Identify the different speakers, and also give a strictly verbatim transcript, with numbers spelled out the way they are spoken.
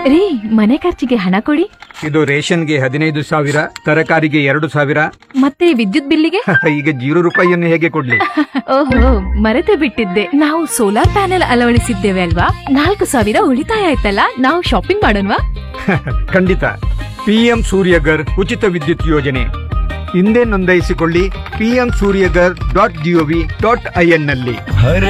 Speaker 1: ರೀ, ಮನೆ ಖರ್ಚಿಗೆ ಹಣ ಕೊಡಿ.
Speaker 2: ಇದು ರೇಷನ್ಗೆ ಹದಿನೈದು ಸಾವಿರ, ತರಕಾರಿಗೆ ಎರಡು ಸಾವಿರ,
Speaker 1: ಮತ್ತೆ ವಿದ್ಯುತ್ ಬಿಲ್ಲಿಗೆ
Speaker 2: ಈಗ ಜೀರೋ ರೂಪಾಯಿಯನ್ನು ಹೇಗೆ ಕೊಡ್ಲಿ?
Speaker 1: ಓಹೋ, ಮರೆತೇ ಬಿಟ್ಟಿದ್ದೆ, ನಾವು ಸೋಲಾರ್ ಪ್ಯಾನೆಲ್ ಅಳವಡಿಸಿದ್ದೇವೆ ಅಲ್ವಾ? ನಾಲ್ಕು ಸಾವಿರ ಉಳಿತಾಯ ಆಯ್ತಲ್ಲ. ನಾವು ಶಾಪಿಂಗ್ ಮಾಡೋಣವಾ?
Speaker 2: ಖಂಡಿತ. ಪಿಎಂ ಸೂರ್ಯಗರ್ ಉಚಿತ ವಿದ್ಯುತ್ ಯೋಜನೆ ಹಿಂದೆ ನೋಂದಾಯಿಸಿಕೊಳ್ಳಿ. PM Surya Ghar dot gov dot IN ನಲ್ಲಿ.